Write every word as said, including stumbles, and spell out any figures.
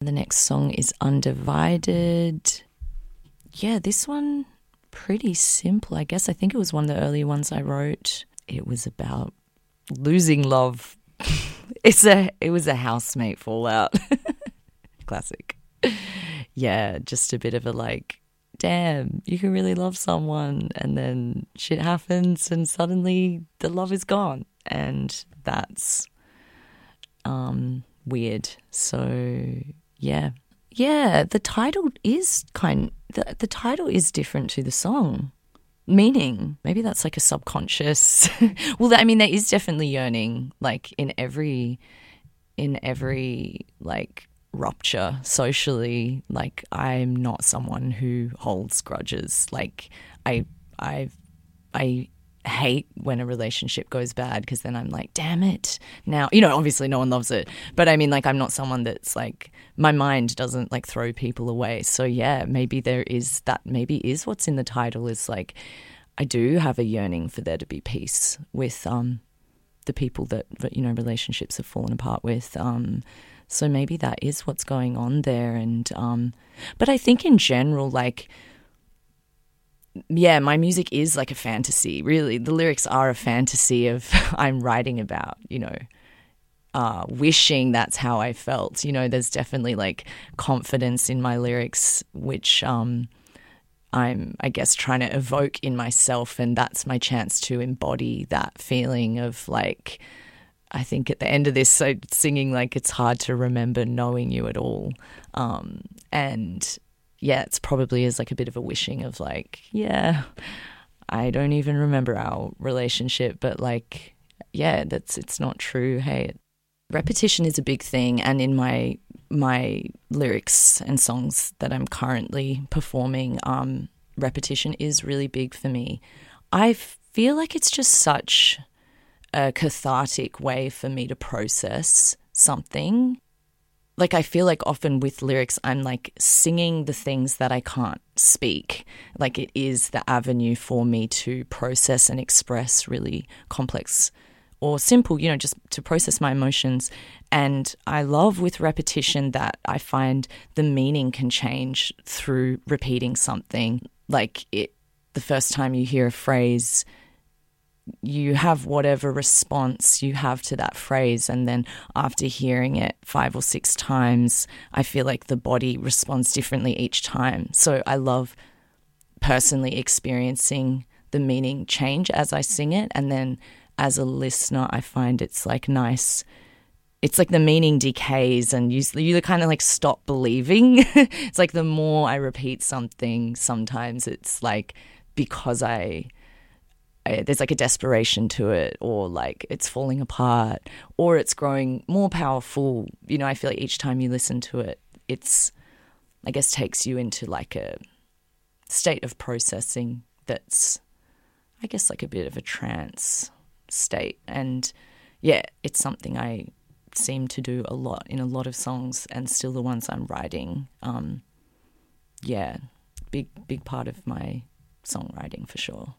The next song is Undivided. Yeah, this one, pretty simple, I guess. I think it was one of the early ones I wrote. It was about losing love. It's a, it was a housemate fallout. Classic. Yeah, just a bit of a like, damn, you can really love someone and then shit happens and suddenly the love is gone. And that's um, weird. So, yeah. Yeah, the title is kind the, the title is different to the song. Meaning, maybe that's like a subconscious. Well, I mean, there is definitely yearning, like in every, in every like rupture socially. Like I'm not someone who holds grudges. Like I, I, I hate when a relationship goes bad because then I'm like, damn it. Now, you know, obviously no one loves it, but I mean, like I'm not someone that's like, my mind doesn't like throw people away. So yeah, maybe there is that, maybe is what's in the title is like, I do have a yearning for there to be peace with um, the people that, you know, relationships have fallen apart with. Um, so maybe that is what's going on there. And um, but I think in general, like, yeah, my music is like a fantasy, really. The lyrics are a fantasy of I'm writing about, you know, uh, wishing that's how I felt. You know, there's definitely like confidence in my lyrics, which um, I'm, I guess, trying to evoke in myself. And that's my chance to embody that feeling of like, I think at the end of this, so singing like it's hard to remember knowing you at all. Um, and yeah, it's probably is like a bit of a wishing of like, yeah, I don't even remember our relationship, but like, yeah, that's, it's not true. Hey, repetition is a big thing. And in my, my lyrics and songs that I'm currently performing, um, repetition is really big for me. I feel like it's just such a cathartic way for me to process something. Like I feel like often with lyrics, I'm like singing the things that I can't speak. Like it is the avenue for me to process and express really complex or simple, you know, just to process my emotions. And I love with repetition that I find the meaning can change through repeating something. Like it, the first time you hear a phrase, you have whatever response you have to that phrase, and then after hearing it five or six times, I feel like the body responds differently each time. So I love personally experiencing the meaning change as I sing it, and then as a listener, I find it's like nice. It's like the meaning decays and you, you kind of like stop believing. It's like the more I repeat something, sometimes it's like because I... there's like a desperation to it, or like it's falling apart, or it's growing more powerful. You know, I feel like each time you listen to it, it's, I guess, takes you into like a state of processing that's, I guess, like a bit of a trance state. And yeah, it's something I seem to do a lot in a lot of songs and still the ones I'm writing. Um, yeah, big, big part of my songwriting for sure.